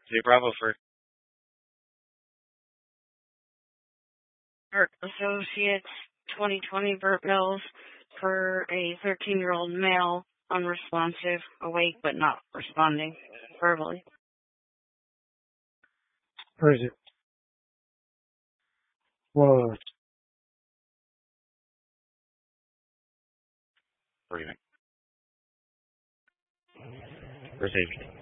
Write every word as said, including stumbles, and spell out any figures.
Say Bravo for Burt Associates, twenty twenty Burt Mills, for a thirteen-year-old male, unresponsive, awake but not responding verbally. Where is it? Whoa. breathing. Receiving.